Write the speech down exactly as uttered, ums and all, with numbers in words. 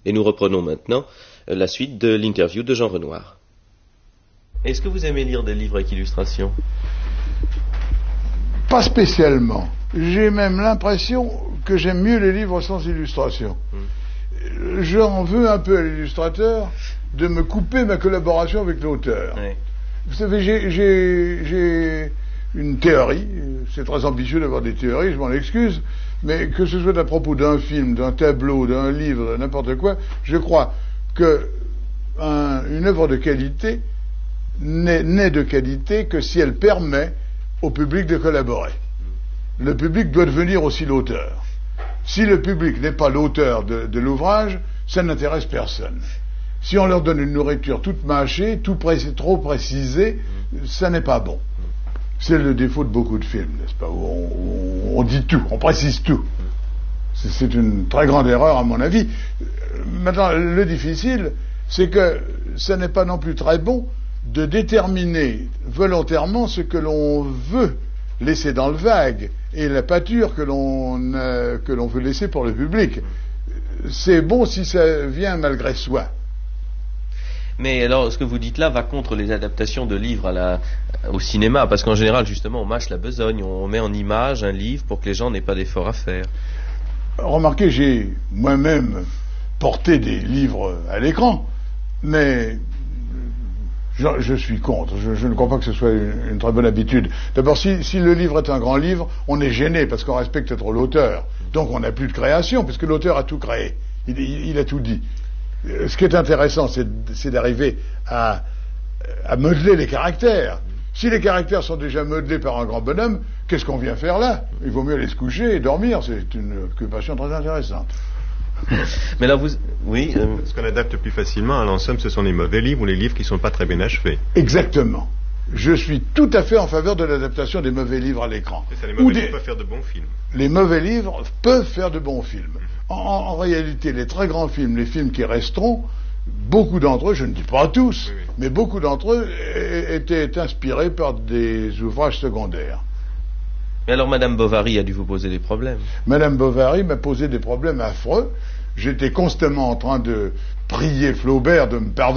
Et nous reprenons maintenant la suite de l'interview de Jean Renoir. Est-ce que vous aimez lire des livres avec illustration? Pas spécialement. J'ai même l'impression que j'aime mieux les livres sans illustration. Mmh. J'en veux un peu à l'illustrateur de me couper ma collaboration avec l'auteur. Oui. Vous savez, j'ai, j'ai, j'ai une théorie, c'est très ambitieux d'avoir des théories, je m'en excuse, mais que ce soit à propos d'un film, d'un tableau, d'un livre, de n'importe quoi, je crois que un, une œuvre de qualité n'est, n'est de qualité que si elle permet au public de collaborer. Le public doit devenir aussi l'auteur. Si le public n'est pas l'auteur de, de l'ouvrage, ça n'intéresse personne. Si on leur donne une nourriture toute mâchée, tout pré- trop précisée, ça n'est pas bon. C'est le défaut de beaucoup de films, n'est-ce pas, où on, on, on dit tout, on précise tout. C'est, c'est une très grande erreur à mon avis. Maintenant, le difficile, c'est que ce n'est pas non plus très bon de déterminer volontairement ce que l'on veut laisser dans le vague et la pâture que l'on, euh, que l'on veut laisser pour le public. C'est bon si ça vient malgré soi. Mais alors, ce que vous dites là va contre les adaptations de livres à la, au cinéma, parce qu'en général, justement, on mâche la besogne, on met en image un livre pour que les gens n'aient pas d'effort à faire. Remarquez, j'ai moi-même porté des livres à l'écran, mais je, je suis contre. Je, je ne crois pas que ce soit une, une très bonne habitude. D'abord, si, si le livre est un grand livre, on est gêné parce qu'on respecte trop l'auteur. Donc on n'a plus de création, puisque l'auteur a tout créé. Il, il, il a tout dit. Ce qui est intéressant, c'est, c'est d'arriver à, à modeler les caractères. Si les caractères sont déjà modelés par un grand bonhomme, qu'est-ce qu'on vient faire là? Il vaut mieux aller se coucher et dormir, c'est une occupation très intéressante. Mais là, vous... Oui. Euh... Ce qu'on adapte plus facilement, en somme, ce sont les mauvais livres ou les livres qui ne sont pas très bien achevés. Exactement. Je suis tout à fait en faveur de l'adaptation des mauvais livres à l'écran. Et ça, les mauvais des... livres peuvent faire de bons films. Les mauvais livres peuvent faire de bons films. En, en, en réalité, les très grands films, les films qui resteront, beaucoup d'entre eux, je ne dis pas tous, oui, oui. mais beaucoup d'entre eux étaient inspirés par des ouvrages secondaires. Mais alors Madame Bovary a dû vous poser des problèmes. Madame Bovary m'a posé des problèmes affreux. J'étais constamment en train de prier Flaubert de me pardonner.